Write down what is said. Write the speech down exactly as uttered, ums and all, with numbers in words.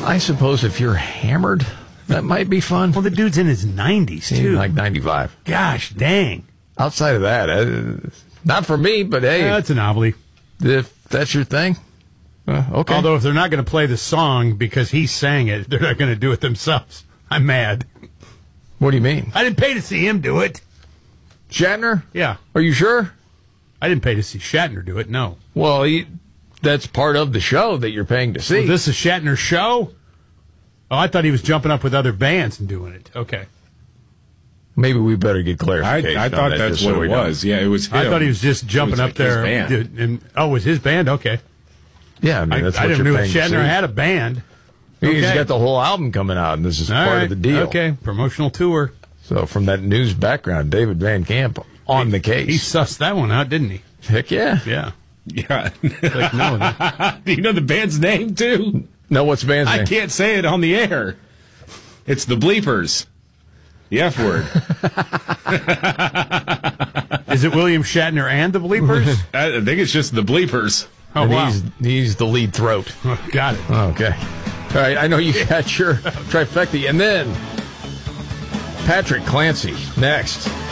I suppose if you're hammered, that might be fun. Well, the dude's in his nineties, He's too. like ninety-five. Gosh, dang. Outside of that, uh, not for me, but hey, Yeah, that's a novelty. if that's your thing, uh, okay. Although if they're not going to play the song because he sang it, they're not going to do it themselves. I'm mad. What do you mean? I didn't pay to see him do it. Shatner? Yeah. Are you sure? I didn't pay to see Shatner do it, no. Well, he, that's part of the show that you're paying to see. Was this a Shatner show? Oh, I thought he was jumping up with other bands and doing it. Okay. Maybe we better get I, clarification. I on thought that, that's just so what we it know. was. Yeah, it was him. I thought he was just jumping It was up like his there. band. And, and, oh, it was his band? Okay. Yeah, I mean, I, that's I what didn't you're know paying to Shatner see. had a band. He's Okay. got the whole album coming out, and this is All part right. of the deal. Okay, promotional tour. So from that news background, David Van Camp on he, the case. He sussed that one out, didn't he? Heck yeah. Yeah. Yeah. Like, no, that- Do you know the band's name, too? No, what's the band's I name? can't say it on the air. It's the Bleepers. The F word. Is it William Shatner and the Bleepers? I think it's just the Bleepers. Oh, And wow. he's, he's the lead throat. Got it. Okay. All right, I know you got your trifecta. And then Patrick Clancy next.